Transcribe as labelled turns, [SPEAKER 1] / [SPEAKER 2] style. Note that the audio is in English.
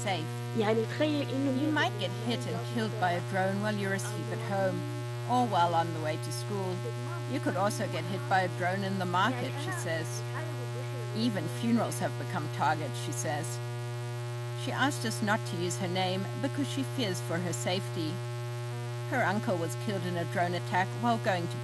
[SPEAKER 1] safe.
[SPEAKER 2] يعني تخيل إنه
[SPEAKER 1] You might get hit and killed by a drone while you're asleep at home or while on the way to school. You could also get hit by a drone in the market, she says. Even funerals have become targets, she says. She asked us not to use her name because she fears for her safety. Her uncle was killed in a drone attack while going to